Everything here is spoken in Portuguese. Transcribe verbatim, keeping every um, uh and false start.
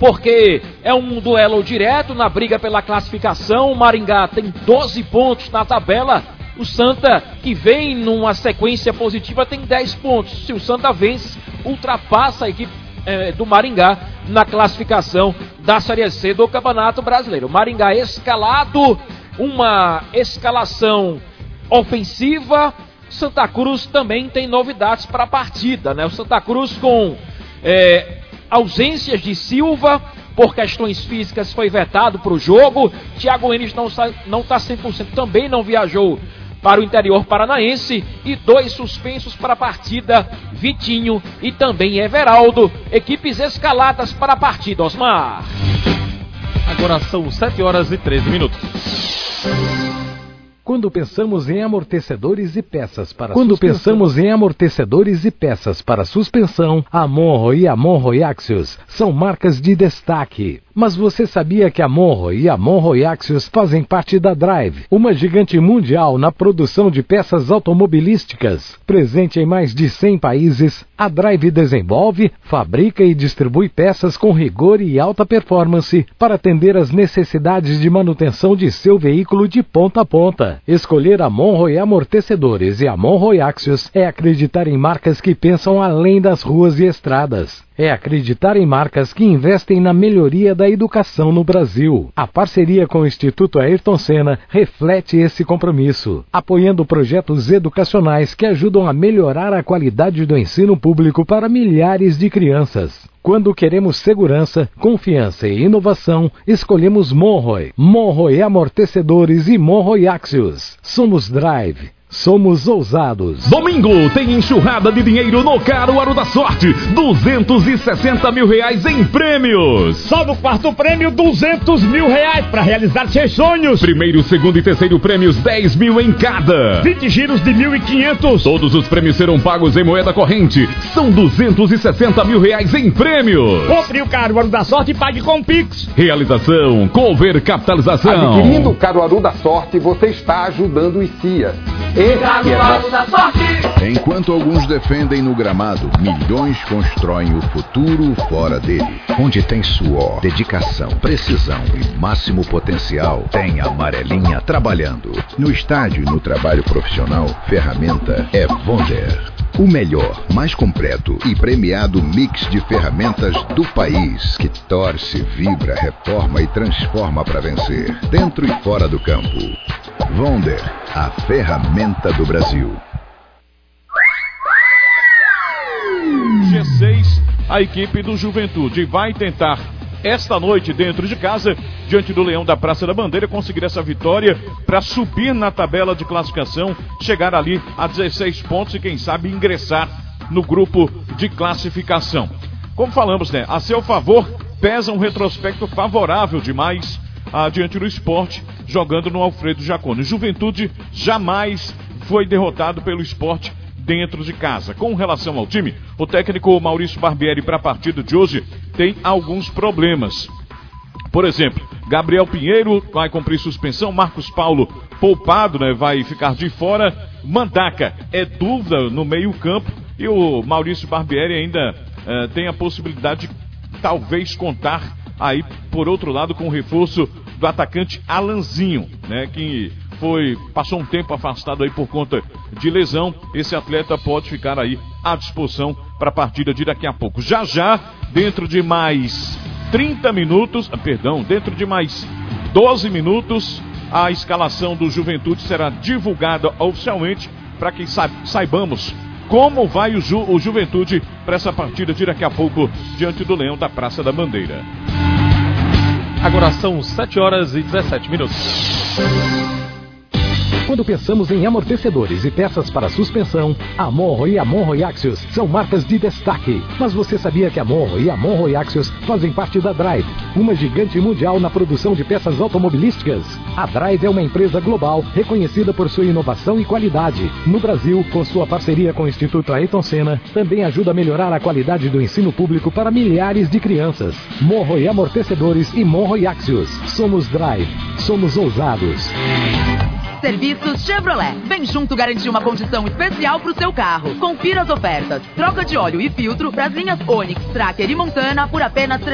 porque é um duelo direto na briga pela classificação. O Maringá tem doze pontos na tabela. O Santa, que vem numa sequência positiva, tem dez pontos. Se o Santa vence, ultrapassa a equipe é, do Maringá na classificação da Série C do Campeonato Brasileiro. O Maringá escalado, uma escalação ofensiva. Santa Cruz também tem novidades para a partida, né? O Santa Cruz com é, ausências de Silva, por questões físicas foi vetado para o jogo. Thiago Enes não está não tá cem por cento, também não viajou para o interior paranaense. E dois suspensos para a partida, Vitinho e também Everaldo. Equipes escaladas para a partida, Osmar. Agora são sete horas e treze minutos. Quando pensamos em amortecedores e peças para Quando suspensão... pensamos em amortecedores e peças para suspensão, a Monroe e a Monroe Axios são marcas de destaque. Mas você sabia que a Monroe e a Monroe Axios fazem parte da Drive, uma gigante mundial na produção de peças automobilísticas? Presente em mais de cem países, a Drive desenvolve, fabrica e distribui peças com rigor e alta performance para atender às necessidades de manutenção de seu veículo de ponta a ponta. Escolher a Monroe Amortecedores e a Monroe Axios é acreditar em marcas que pensam além das ruas e estradas. É acreditar em marcas que investem na melhoria da educação no Brasil. A parceria com o Instituto Ayrton Senna reflete esse compromisso, apoiando projetos educacionais que ajudam a melhorar a qualidade do ensino público para milhares de crianças. Quando queremos segurança, confiança e inovação, escolhemos Monroe, Monroe Amortecedores e Monroe Axios. Somos Drive. Somos ousados. Domingo tem enxurrada de dinheiro no Caruaru da Sorte. duzentos e sessenta mil reais em prêmios. Só no quarto prêmio, duzentos mil reais para realizar seus sonhos. Primeiro, segundo e terceiro prêmios, dez mil em cada. vinte giros de mil e quinhentos. Todos os prêmios serão pagos em moeda corrente. São duzentos e sessenta mil reais em prêmios. Compre o Caruaru da Sorte e pague com Pix. Realização Cover Capitalização. Adquirindo o Caruaru da Sorte, você está ajudando o I C I A. Caruaru da Sorte. Enquanto alguns defendem no gramado, milhões constroem o futuro fora dele. Onde tem suor, dedicação, precisão e máximo potencial, tem a amarelinha trabalhando. No estádio e no trabalho profissional, ferramenta é Wonder. O melhor, mais completo e premiado mix de ferramentas do país, que torce, vibra, reforma e transforma para vencer, dentro e fora do campo. Wonder, a ferramenta do Brasil. G seis, a equipe do Juventude vai tentar esta noite dentro de casa, diante do Leão da Praça da Bandeira, conseguir essa vitória para subir na tabela de classificação, chegar ali a dezesseis pontos e quem sabe ingressar no grupo de classificação. Como falamos, né, a seu favor pesa um retrospecto favorável demais ah, diante do Sport, jogando no Alfredo Jaconi. Juventude jamais foi derrotado pelo Sport dentro de casa. Com relação ao time, o técnico Maurício Barbieri para a partida de hoje tem alguns problemas. Por exemplo, Gabriel Pinheiro vai cumprir suspensão, Marcos Paulo poupado, né, vai ficar de fora, Mandaca é dúvida no meio campo e o Maurício Barbieri ainda eh, tem a possibilidade de talvez contar aí, por outro lado, com o reforço do atacante Alanzinho, né, que foi, passou um tempo afastado aí por conta de lesão. Esse atleta pode ficar aí à disposição para a partida de daqui a pouco. Já já, dentro de mais trinta minutos, ah, perdão, dentro de mais doze minutos, a escalação do Juventude será divulgada oficialmente para que saibamos como vai o, Ju, o Juventude para essa partida de daqui a pouco diante do Leão da Praça da Bandeira. Agora são sete horas e dezessete minutos. Quando pensamos em amortecedores e peças para suspensão, a Monroe e a Monroe Axios são marcas de destaque. Mas você sabia que a Monroe e a Monroe Axios fazem parte da Drive, uma gigante mundial na produção de peças automobilísticas? A Drive é uma empresa global reconhecida por sua inovação e qualidade. No Brasil, com sua parceria com o Instituto Ayrton Senna, também ajuda a melhorar a qualidade do ensino público para milhares de crianças. Monroe Amortecedores e Monroe Axios. Somos Drive. Somos ousados. Serviços Chevrolet. Vem junto garantir uma condição especial para o seu carro. Confira as ofertas. Troca de óleo e filtro das linhas Onix, Tracker e Montana por apenas